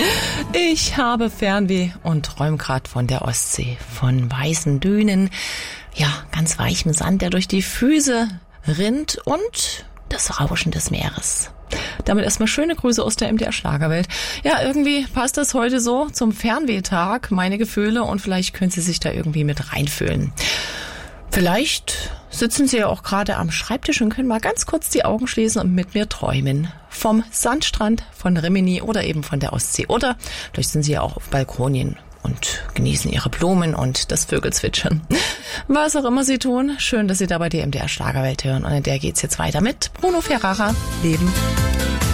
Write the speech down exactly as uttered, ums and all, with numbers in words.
Ich habe Fernweh und träume gerade von der Ostsee, von weißen Dünen, ja, ganz weichem Sand, der durch die Füße rinnt und das Rauschen des Meeres. Damit erstmal schöne Grüße aus der M D R Schlagerwelt. Ja, irgendwie passt das heute so zum Fernwehtag, meine Gefühle, und vielleicht können Sie sich da irgendwie mit reinfühlen. Vielleicht sitzen Sie ja auch gerade am Schreibtisch und können mal ganz kurz die Augen schließen und mit mir träumen. Vom Sandstrand, von Rimini oder eben von der Ostsee. Oder vielleicht sind Sie ja auch auf Balkonien und genießen Ihre Blumen und das Vögelzwitschern. Was auch immer Sie tun, schön, dass Sie dabei die M D R Schlagerwelt hören. Und in der geht's jetzt weiter mit Bruno Ferrara, Leben.